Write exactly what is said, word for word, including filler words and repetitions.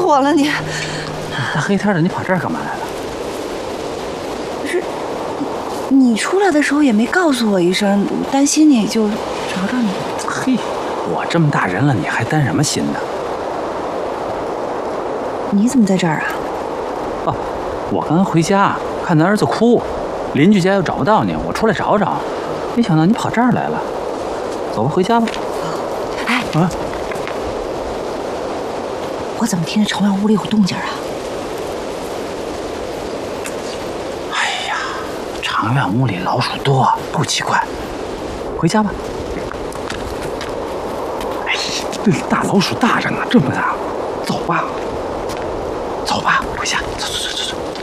我了你！ 大黑天的，你跑这儿干嘛来了？ 不是，你出来的时候也没告诉我一声，担心你就找找你。 嘿，我这么大人了，你还担什么心呢？ 你怎么在这儿啊？ 哦，我刚回家，看咱儿子哭，邻居家又找不到你，我出来找找，没想到你跑这儿来了。走吧，回家吧。 哎， 啊， 我怎么听见城外屋里有动静啊？ 哎呀，长院屋里老鼠多，不奇怪。回家吧。哎呀，这大老鼠大着呢，这么大，走吧，走吧，回家，走走走走走。